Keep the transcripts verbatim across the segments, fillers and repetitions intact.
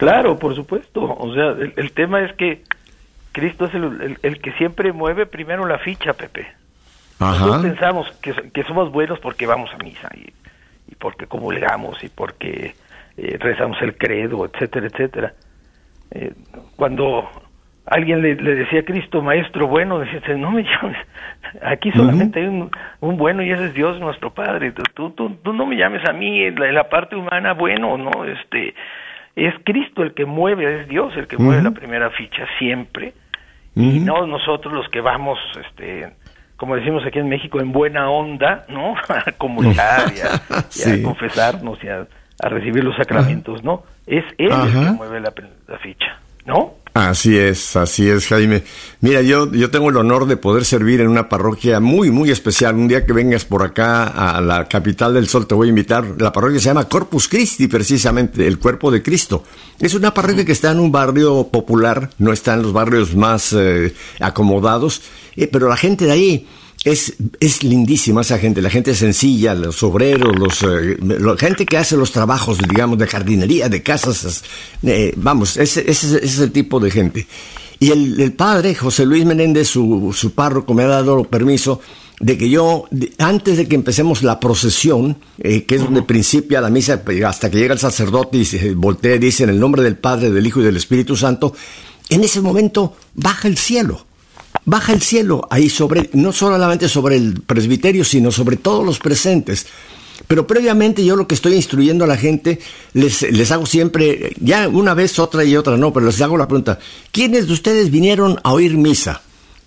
Claro, por supuesto. O sea, el, el tema es que Cristo es el, el, el que siempre mueve primero la ficha, Pepe. Ajá. Nosotros pensamos que, que somos buenos porque vamos a misa y, y porque comulgamos y porque eh, rezamos el credo, etcétera, etcétera. Eh, cuando alguien le, le decía a Cristo, maestro bueno, decía, no me llames, aquí solamente uh-huh. hay un, un bueno y ese es Dios nuestro Padre, tú, tú, tú, tú no me llames a mí en la, en la parte humana bueno, no, este, es Cristo el que mueve, es Dios el que uh-huh. mueve la primera ficha siempre, uh-huh. y no nosotros los que vamos, este, como decimos aquí en México, en buena onda, ¿no? A comulgar y a, sí. y a confesarnos y a, a recibir los sacramentos, ¿no? Es Él uh-huh. el que mueve la, la ficha, ¿no? Así es, así es, Jaime. Mira, yo yo tengo el honor de poder servir en una parroquia muy, muy especial. Un día que vengas por acá a la capital del Sol te voy a invitar. La parroquia se llama Corpus Christi, precisamente, el cuerpo de Cristo. Es una parroquia que está en un barrio popular, no está en los barrios más eh, acomodados, eh, pero la gente de ahí es es lindísima, esa gente, la gente sencilla, los obreros, los eh, la gente que hace los trabajos, digamos, de jardinería, de casas, eh, vamos, ese, ese, ese es el tipo de gente. Y el, el padre, José Luis Menéndez, su, su párroco, me ha dado permiso de que yo, de, antes de que empecemos la procesión, eh, que es donde principia la misa, hasta que llega el sacerdote y se voltea y dice en el nombre del Padre, del Hijo y del Espíritu Santo, en ese momento baja el cielo. Baja el cielo ahí sobre, no solamente sobre el presbiterio, sino sobre todos los presentes. Pero previamente yo lo que estoy instruyendo a la gente, les, les hago siempre, ya una vez, otra y otra no, pero les hago la pregunta, ¿quiénes de ustedes vinieron a oír misa?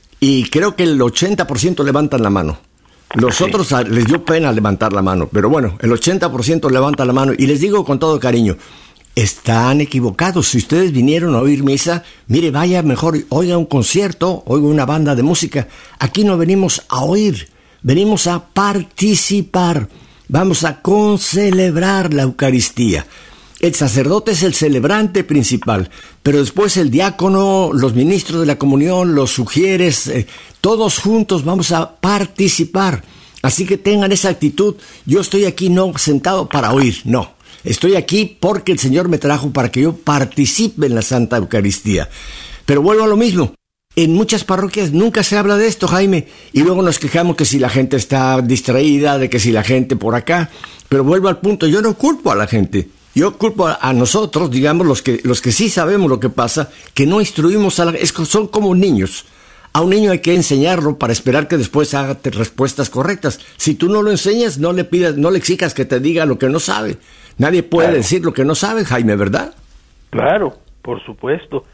Y creo que el ochenta por ciento levantan la mano. Los sí. otros les dio pena levantar la mano, pero bueno, el ochenta por ciento levanta la mano y les digo con todo cariño, están equivocados. Si ustedes vinieron a oír misa, mire, vaya mejor, oiga un concierto, oiga una banda de música. Aquí no venimos a oír, venimos a participar. Vamos a concelebrar la Eucaristía. El sacerdote es el celebrante principal, pero después el diácono, los ministros de la comunión, los sugieres, eh, todos juntos vamos a participar. Así que tengan esa actitud. Yo estoy aquí no sentado para oír, no. Estoy aquí porque el Señor me trajo para que yo participe en la Santa Eucaristía. Pero vuelvo a lo mismo. En muchas parroquias nunca se habla de esto, Jaime. Y luego nos quejamos que si la gente está distraída, de que si la gente por acá. Pero vuelvo al punto, yo no culpo a la gente. Yo culpo a, a nosotros, digamos, los que los que sí sabemos lo que pasa, que no instruimos a la gente. Son como niños. A un niño hay que enseñarlo para esperar que después haga respuestas correctas. Si tú no lo enseñas, no le pidas, no le exijas que te diga lo que no sabe. Nadie puede claro. decir lo que no sabe, Jaime, ¿verdad? Claro, por supuesto.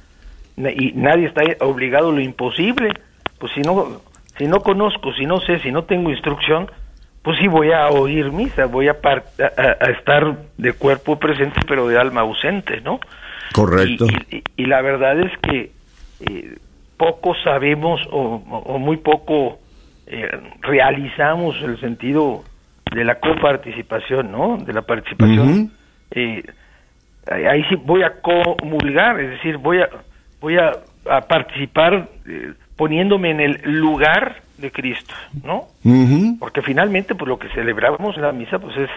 Y nadie está obligado a lo imposible. Pues si no, si no conozco, si no sé, si no tengo instrucción, pues sí voy a oír misa, voy a, par- a, a estar de cuerpo presente, pero de alma ausente, ¿no? Correcto. Y, y, y la verdad es que eh, poco sabemos o, o muy poco eh, realizamos el sentido de la coparticipación, ¿no? De la participación. Uh-huh. Eh, ahí sí voy a comulgar, es decir, voy a voy a, a participar eh, poniéndome en el lugar de Cristo, ¿no? Uh-huh. Porque finalmente, pues lo que celebramos en la misa, pues es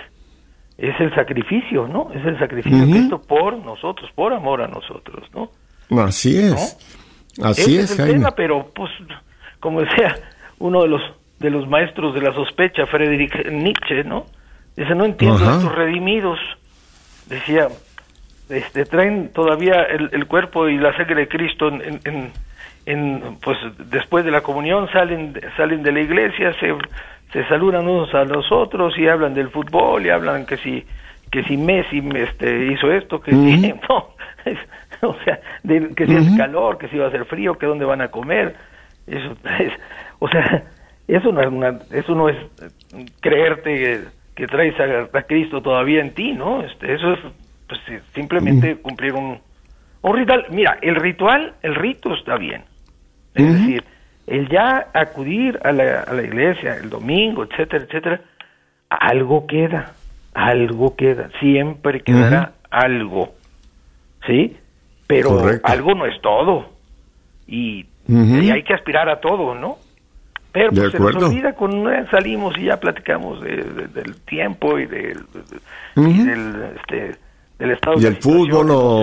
es el sacrificio, ¿no? Es el sacrificio uh-huh. de Cristo por nosotros, por amor a nosotros, ¿no? Así es, ¿no? Así Ese es, es el Jaime. tema, pero pues, como decía uno de los de los maestros de la sospecha, Friedrich Nietzsche, ¿no? Dice, no entiendo uh-huh. estos redimidos, decía, este, traen todavía el, el cuerpo y la sangre de Cristo en, en, en, en, pues después de la comunión salen salen de la iglesia, se, se saludan unos a los otros y hablan del fútbol y hablan que si que si Messi este, hizo esto, que uh-huh. si no, es, o sea, de, que si uh-huh. es calor, que si va a hacer frío, que dónde van a comer, eso es, o sea, eso no es una, eso no es creerte que, que traes a, a Cristo todavía en ti, ¿no? Este, eso es pues, simplemente cumplir un, un ritual. Mira, el ritual, el rito está bien. Es uh-huh. decir, el ya acudir a la, a la iglesia el domingo, etcétera, etcétera, algo queda, algo queda, siempre quedará uh-huh. algo, ¿sí? Pero correcto. Algo no es todo. Y, uh-huh. y hay que aspirar a todo, ¿no? Pero pues, se nos olvida cuando salimos y ya platicamos de, de, del tiempo y, de, de, uh-huh. y del, este, del estado y de el fútbol o